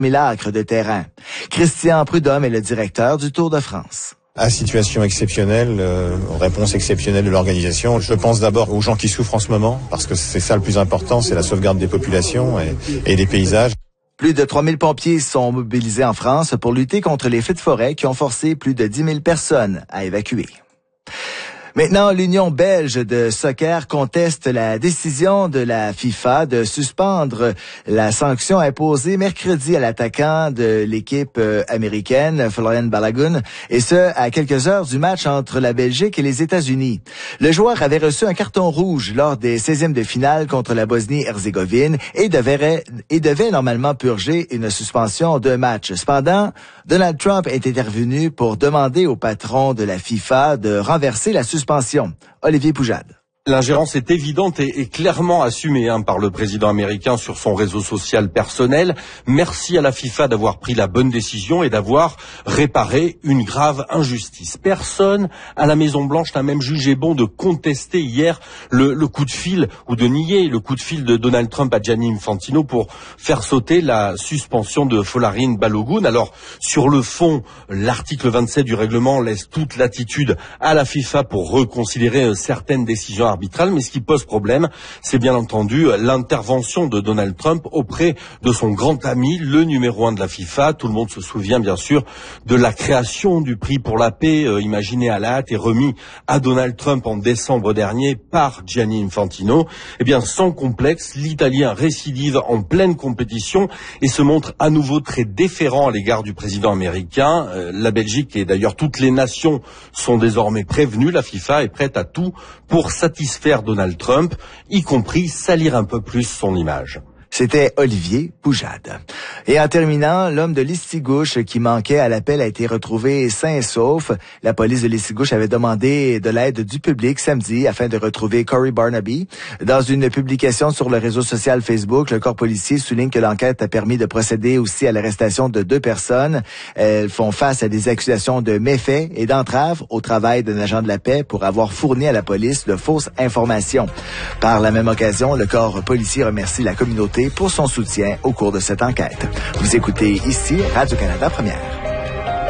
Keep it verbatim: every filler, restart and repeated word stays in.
simulacre de terrain. Christian Prudhomme est le directeur du Tour de France. À situation exceptionnelle, euh, réponse exceptionnelle de l'organisation. Je pense d'abord aux gens qui souffrent en ce moment, parce que c'est ça le plus important, c'est la sauvegarde des populations et, et des paysages. Plus de trois mille pompiers sont mobilisés en France pour lutter contre les feux de forêt qui ont forcé plus de dix mille personnes à évacuer. Maintenant, l'Union belge de soccer conteste la décision de la FIFA de suspendre la sanction imposée mercredi à l'attaquant de l'équipe américaine, Florian Balogun, et ce, à quelques heures du match entre la Belgique et les États-Unis. Le joueur avait reçu un carton rouge lors des seizièmes de finale contre la Bosnie-Herzégovine et devait, et devait normalement purger une suspension d'un match. Cependant, Donald Trump est intervenu pour demander au patron de la FIFA de renverser la suspension. Suspension. Olivier Poujade. L'ingérence est évidente et, et clairement assumée hein, par le président américain sur son réseau social personnel. Merci à la FIFA d'avoir pris la bonne décision et d'avoir réparé une grave injustice. Personne à la Maison-Blanche n'a même jugé bon de contester hier le, le coup de fil ou de nier le coup de fil de Donald Trump à Gianni Infantino pour faire sauter la suspension de Florian Balogun. Alors, sur le fond, l'article vingt-sept du règlement laisse toute latitude à la FIFA pour reconsidérer certaines décisions arbitrale, mais ce qui pose problème, c'est bien entendu l'intervention de Donald Trump auprès de son grand ami, le numéro un de la FIFA. Tout le monde se souvient bien sûr de la création du prix pour la paix, euh, imaginé à la hâte et remis à Donald Trump en décembre dernier par Gianni Infantino. Eh bien, sans complexe, l'Italien récidive en pleine compétition et se montre à nouveau très déférent à l'égard du président américain. Euh, la Belgique et d'ailleurs toutes les nations sont désormais prévenues. La FIFA est prête à tout pour satisfaire satisfaire Donald Trump, y compris salir un peu plus son image. C'était Olivier Poujade. Et en terminant, l'homme de Listigouche qui manquait à l'appel a été retrouvé sain et sauf. La police de Listigouche avait demandé de l'aide du public samedi afin de retrouver Corey Barnaby. Dans une publication sur le réseau social Facebook, le corps policier souligne que l'enquête a permis de procéder aussi à l'arrestation de deux personnes. Elles font face à des accusations de méfaits et d'entrave au travail d'un agent de la paix pour avoir fourni à la police de fausses informations. Par la même occasion, le corps policier remercie la communauté pour son soutien au cours de cette enquête. Vous écoutez ici Radio-Canada Première.